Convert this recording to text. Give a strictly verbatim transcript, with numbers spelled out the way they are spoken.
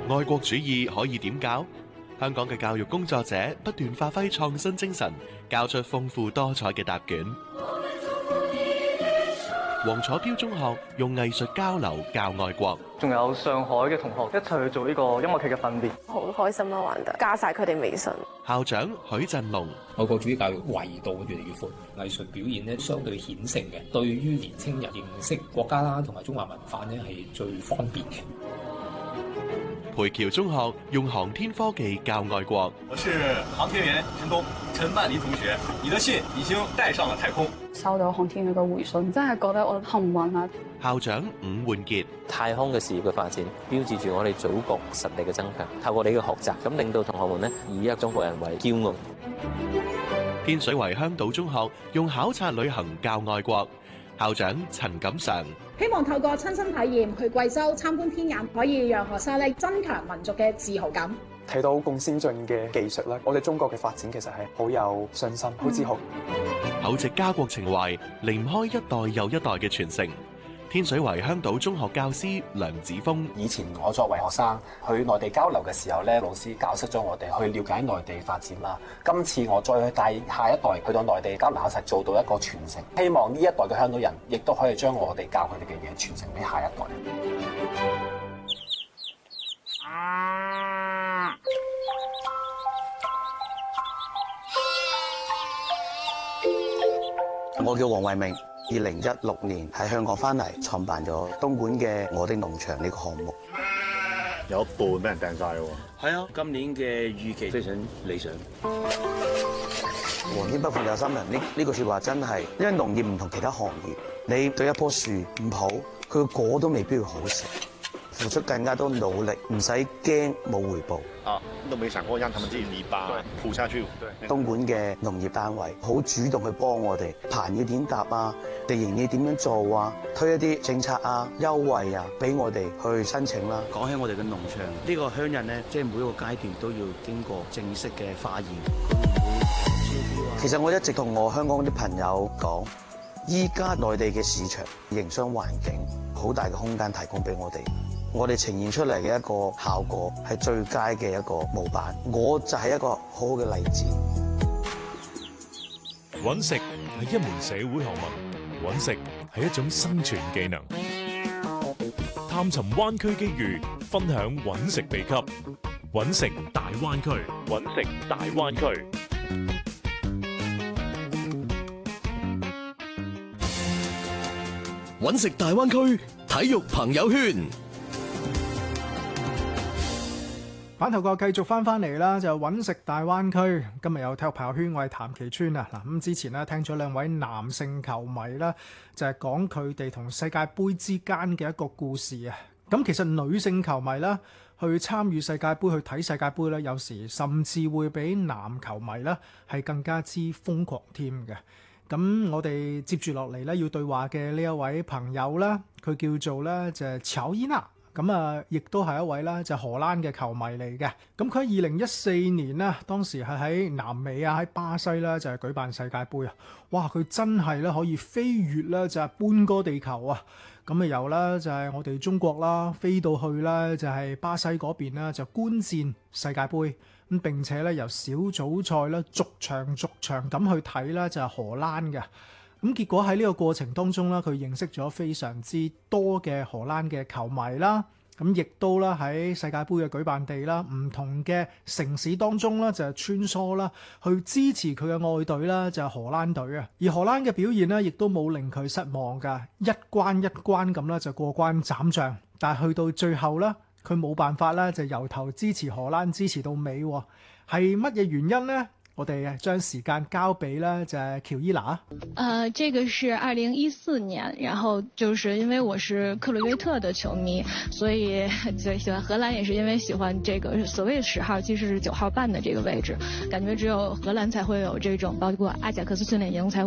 愛國主義可以點教？香港嘅教育工作者不斷發揮創新精神，交出豐富多彩嘅答卷。黃楚標中學用藝術交流教愛國， 仲有上海嘅同學一齊去做呢個音樂劇嘅訓練， 好開心啦！玩得加晒佢哋微信。 校長許振龍， 愛國主義教育維度越嚟越闊，藝術表現咧相對顯性嘅，對於年青人認識國家啦同埋中華文化咧係最方便嘅。 培僑中學用航天科技教愛國。 我是航天員陳東，陳曼妮同學，你的信已經帶上了太空。 收到航天員嘅回信，真係覺得我幸運啊！ 校長伍煥傑， 太空嘅事業嘅發展，標誌住我哋祖國實力嘅增強。透過你嘅學習，咁令到同學們呢以一個中國人為驕傲。 天水圍香島中學用考察旅行教愛國。校長陳錦常， 希望透過親身體驗去貴州參觀天眼，可以讓學生咧增強民族嘅自豪感。 睇到咁先進嘅技術啦，我哋中國嘅發展其實係好有信心、好自豪。 厚植家國情懷，離唔開一代又一代嘅傳承。天水圍香島中學教師梁子峰， 以前我作為學生去內地交流嘅時候咧，老師教識咗我哋去了解內地發展啦。今次我再去帶下一代去到內地交流考察，做到一個傳承。希望呢一代嘅香港人亦都可以將我哋教佢哋嘅嘢傳承俾下一代。 我叫黃慧明。二零一六年喺香港翻嚟，創辦咗東莞嘅我的農場呢個項目， 有一半俾人掟晒喎。 係啊，今年嘅預期非常理想。 皇天不負有心人，呢呢句説話真係，因為農業唔同其他行業，你對一棵樹唔好，佢個果都未必會好食。付出更加多努力，唔使驚冇回報。 啊，都未想過讓他們自己泥巴鋪下去。 東莞嘅農業單位好主動去幫我哋，棚要點搭啊，地形要點樣做啊，推一啲政策啊、優惠啊，俾我哋去申請啦。 講起我哋嘅農場，呢個鄉人咧，即係每一個階段都要經過正式嘅化驗。 其實我一直同我香港啲朋友講，依家內地嘅市場營商環境好大嘅空間提供俾我哋。我哋呈現出嚟嘅一個效果係最佳嘅一個模板，我就係一個好好嘅例子。 搵食係一門社會學問，搵食係一種生存技能。探尋灣區機遇，分享搵食秘笈。搵食大灣區，搵食大灣區。 搵食大灣區體育朋友圈。 版頭角繼續翻翻嚟啦，就揾食大灣區。今日有體育朋友圈，我係譚其川啊。嗱，咁之前咧聽咗兩位男性球迷啦，就係講佢哋同世界盃之間嘅一個故事啊。咁其實女性球迷啦，去參與世界盃、去睇世界盃咧，有時甚至會比男球迷咧係更加之瘋狂添嘅。咁我哋接住落嚟咧要對話嘅呢一位朋友啦，佢叫做咧就係喬伊娜。咁啊，亦都係一位啦，就荷蘭嘅球迷嚟嘅。咁佢喺二零一四年呢，當時係喺南美啊，喺巴西啦，就係舉辦世界盃啊。哇！佢真係咧可以飛越咧就係半個地球啊！咁啊由啦就係我哋中國啦，飛到去啦就係巴西嗰邊啦，就觀戰世界盃。咁並且咧由小組賽咧逐場逐場咁去睇啦，就係荷蘭嘅。咁結果喺呢個過程當中啦，佢認識咗非常之多嘅荷蘭嘅球迷啦，咁亦都啦喺世界盃嘅舉辦地啦，唔同嘅城市當中啦就係穿梭啦，去支持佢嘅愛隊啦，就係荷蘭隊啊。而荷蘭嘅表現呢，亦都冇令佢失望㗎，一關一關咁啦就過關斬將，但係去到最後啦，佢冇辦法啦，就由頭支持荷蘭支持到尾喎，係乜嘢原因呢？我哋將時間交俾啦，就係喬伊娜。 呃，這個是二零一四年，然後就是因為我是克魯約特的球迷，所以就喜歡荷蘭，也是因為喜歡這個所謂十號，其實是九號半的這個位置，感覺只有荷蘭才會有這種，包括阿賈克斯訓練營才會